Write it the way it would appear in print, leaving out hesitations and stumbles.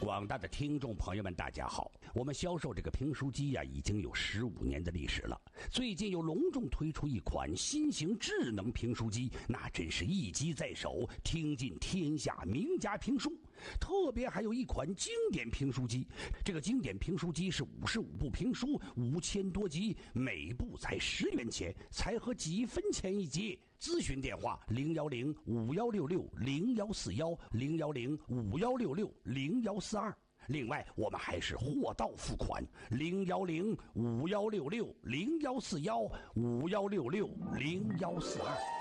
广大的听众朋友们，大家好！我们销售这个评书机已经有15年的历史了。最近又隆重推出一款新型智能评书机，那真是一机在手，听尽天下名家评书。特别还有一款经典评书机，这个经典评书机是55部评书，5000多集，每部才10元钱，才合几分钱一集。咨询电话01051660142，01051660142。另外，我们还是货到付款，01051660141，51660142。